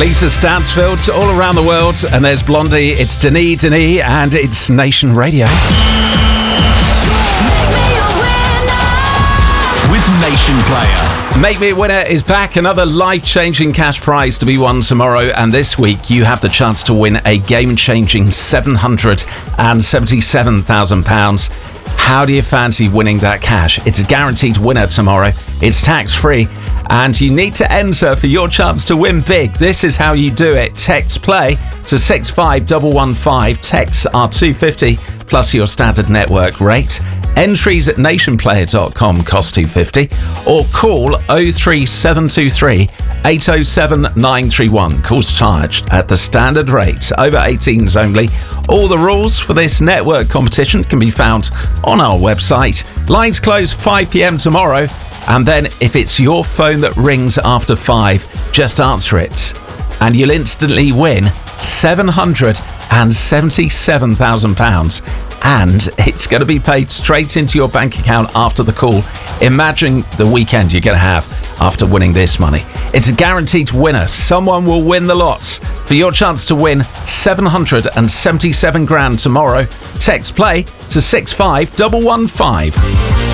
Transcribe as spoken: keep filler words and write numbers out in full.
Lisa Stansfield, all around the world. And there's Blondie, it's Denis Denis, and it's Nation Radio. With Nation Player. Make Me a Winner is back. Another life-changing cash prize to be won tomorrow. And this week, you have the chance to win a game-changing seven hundred seventy-seven thousand pounds. How do you fancy winning that cash? It's a guaranteed winner tomorrow. It's tax-free. And you need to enter for your chance to win big. This is how you do it. Text play to six five one one five. Texts are two pounds fifty plus your standard network rate. Entries at nationplayer dot com cost two pounds fifty. Or call oh three seven two three eight oh seven nine three one. Calls charged at the standard rate. Over eighteens only. All the rules for this network competition can be found on our website. Lines close five p.m. tomorrow. And then if it's your phone that rings after five, just answer it. And you'll instantly win seven hundred seventy-seven thousand pounds. And it's going to be paid straight into your bank account after the call. Imagine the weekend you're going to have after winning this money. It's a guaranteed winner. Someone will win the lots. For your chance to win seven hundred seventy-seven grand tomorrow, text play to six five one one five.